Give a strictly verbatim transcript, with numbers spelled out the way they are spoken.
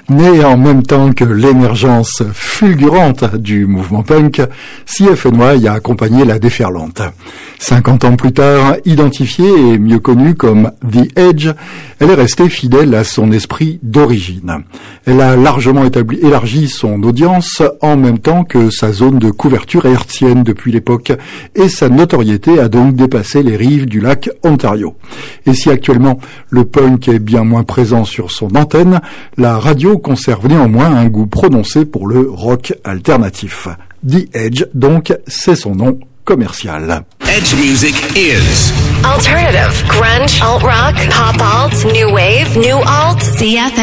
Né en même temps que l'émergence fulgurante du mouvement punk, C F N Y a accompagné la déferlante. cinquante ans plus tard, identifiée et mieux connue comme The Edge, elle est restée fidèle à son esprit d'origine. Elle a largement établi, élargi son audience en même temps que sa zone de couverture hertzienne depuis l'époque, et sa notoriété a donc dépassé les rives du lac Ontario. Et si actuellement le punk est bien moins présent sur son antenne, la radio conserve néanmoins un goût prononcé pour le rock alternatif. The Edge, donc, c'est son nom commercial. Edge music is alternative, grunge, alt rock, pop alt, new wave, new alt, C F